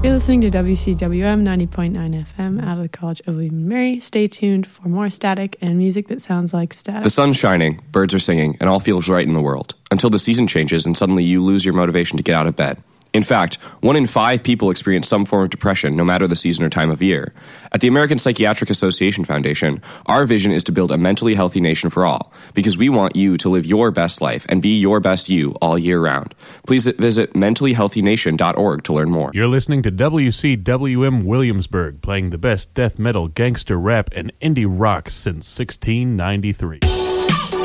You're listening to WCWM 90.9 FM out of the College of William and Mary. Stay tuned for more static and music that sounds like static. The sun's shining, birds are singing, and all feels right in the world. Until the season changes and suddenly you lose your motivation to get out of bed. In fact, 1 in 5 people experience some form of depression, no matter the season or time of year. At the American Psychiatric Association Foundation, our vision is to build a mentally healthy nation for all, because we want you to live your best life and be your best you all year round. Please visit mentallyhealthynation.org to learn more. You're listening to WCWM Williamsburg, playing the best death metal, gangster rap, and indie rock since 1693.